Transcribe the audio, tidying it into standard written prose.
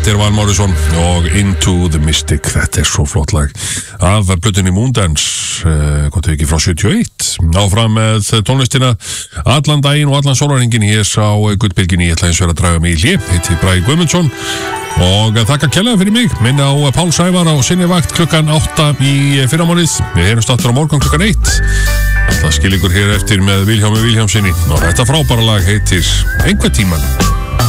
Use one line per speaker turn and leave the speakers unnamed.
Þetta Van Morrison og Into the Mystic. Þetta svo flott lag af plötunni Moondance, gott ekki frá 71. Áfram með tónlistina allan daginn og allan sólarhringinn hér á Gullbylgjunni. Ég ætla eins að draga mig í hlé. Heiti Bragi Guðmundsson og þakka kærlega fyrir mig. Minna á Pál Sævar á sinni vakt klukkan 8 í fyrramálið. Við heyrumst aftur á morgun klukkan 1. Það skil ykkur hér eftir með Vilhjálmi Vilhjálmssyni og þetta frábæra lag heitir Einhvern tímann.